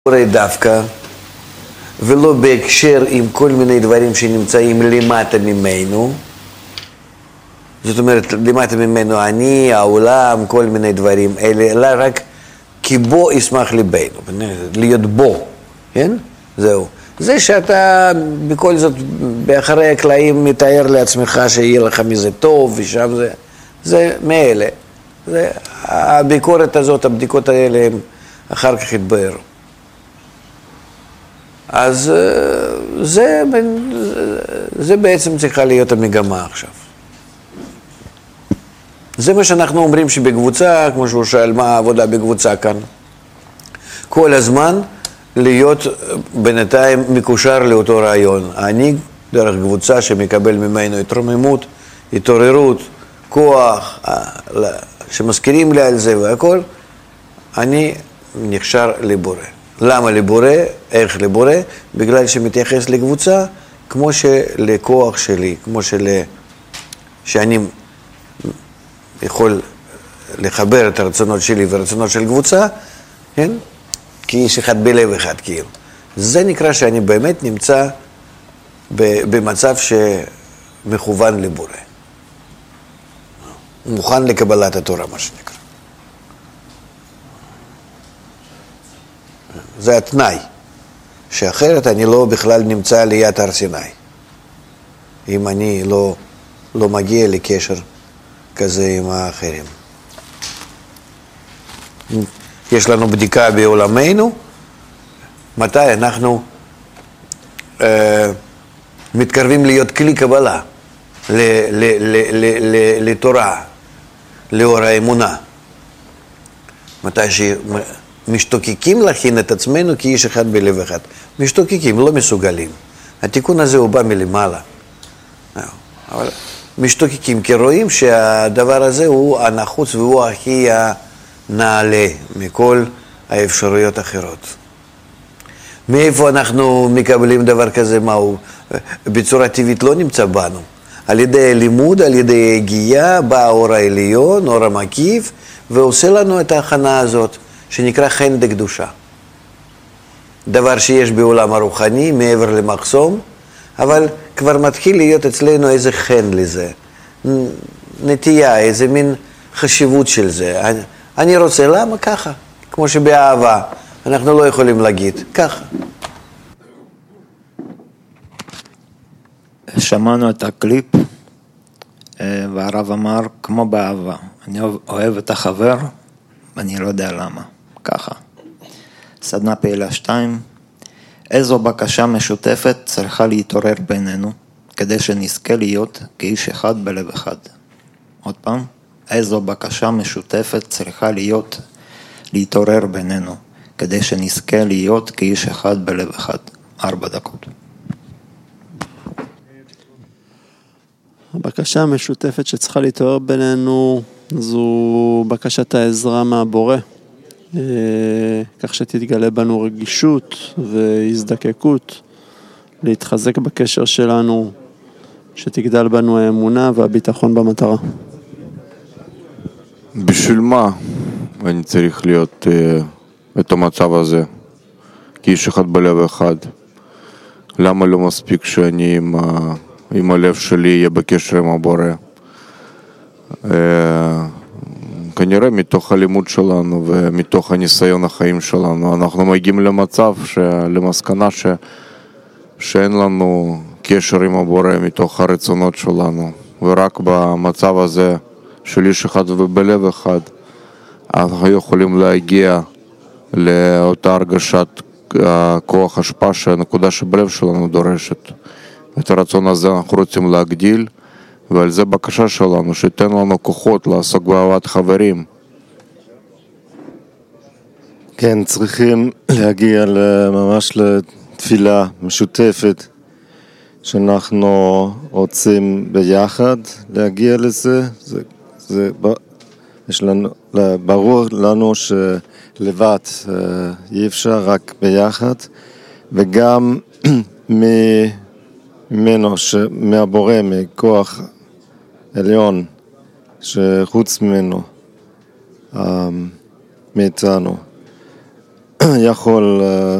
בורא דווקא, ולא בהקשר עם כל מיני דברים שנמצאים למטה ממנו. זאת אומרת, למטה ממנו אני, העולם, כל מיני דברים אלה, אלא רק כי בו ישמח ליבנו, להיות בו, כן? זהו. זה שאתה בכל זאת באחרי הקלעים מתאר לעצמך שיהיה לך מזה טוב ושם זה מאלה. הביקורת הזאת, הבדיקות האלה הם אחר כך התבהרו. אז זה בעצם צריכה להיות המגמה עכשיו. זה מה שאנחנו אומרים שבקבוצה, כמו שהוא שאל מה העבודה בקבוצה כאן, כל הזמן להיות בינתיים מקושר לאותו רעיון. אני דרך קבוצה שמקבל ממנו התרוממות, התעוררות, כוח, שמזכירים לי על זה והכל, אני נקשר לבורא. למה לבורא? איך לבורא? בגלל שמתייחס לקבוצה כמו שלכוח שלי, כמו שאני יכול לחבר את הרצונות שלי והרצונות של קבוצה, כן? כאיש אחד בלב אחד, כאילו. זה נקרא שאני באמת נמצא במצב שמכוון לבורא. מוכן לקבלת התורה, מה שנקרא. זה התנאי, שאחרת אני לא בכלל נמצא ליד הר סיני. אם אני לא מגיע לקשר כזה עם האחרים. יש לנו בדיקה בעולמנו, מתי אנחנו מתקרבים להיות כלי קבלה לתורה, לאור האמונה. מתי שמשתוקקים להכין את עצמנו כאיש אחד בלב אחד. משתוקקים, לא מסוגלים. התיקון הזה הוא בא מלמעלה. אבל משתוקקים, כי רואים שהדבר הזה הוא הנחוץ והוא הכי נעלה מכל האפשרויות האחרות. מאיפה אנחנו מקבלים דבר כזה? מהו? בצורה טבעית לא נמצא בנו. על ידי לימוד, על ידי הגיעה, בא האור העליון, אור המקיף, ועושה לנו את ההכנה הזאת, שנקרא חן דקדושה. דבר שיש בעולם הרוחני, מעבר למחסום, אבל כבר מתחיל להיות אצלנו איזה חן לזה. נטייה, איזה מין חשיבות של זה. אני רוצה, למה ככה? כמו שבאהבה, אנחנו לא יכולים להגיד, ככה. שמענו את הקליפ, והרב אמר, כמו באהבה, אני אוהב את החבר, ואני לא יודע למה, ככה. סדנה פעילה 2, איזו בקשה משותפת צריכה להתעורר בינינו, כדי שנזכה להיות כאיש אחד בלב אחד. עוד פעם, איזו בקשה משותפת צריכה להתעורר בינינו, כדי שנזכה להיות כאיש אחד בלב אחד. 4 דקות. הבקשה המשותפת שצריכה להתעורר בינינו זו בקשת העזרה מהבורא, כך שתתגלה בנו רגישות והזדקקות, להתחזק בקשר שלנו, שתגדל בנו האמונה והביטחון במטרה. בשביל מה אני צריך להיות את המצב הזה, כאיש אחד בלב אחד? למה לא מספיק שאני עם הלב שלי יהיה בקשר עם הבורא? כנראה מתוך הלימוד שלנו ומתוך הניסיון החיים שלנו אנחנו מגיעים למצב, למסקנה שאין לנו קשר עם הבורא מתוך הרצונות שלנו, ורק במצב הזה של איש אחד ובלב אחד אנחנו יכולים להגיע לאותה הרגשת כוח השפעה שהנקודה שבלב שלנו דורשת. את הרצון הזה אנחנו רוצים להגדיל, ועל זה בקשה שלנו, שתן לנו כוחות לעסוק באהבת חברים. כן, צריכים להגיע ממש לתפילה משותפת, שאנחנו רוצים ביחד להגיע לזה. ברור לנו שלבד אי אפשר, רק ביחד, וגם ממנו, מהבורא, מכוח עליון, שחוץ ממנו, מאיתנו. יכול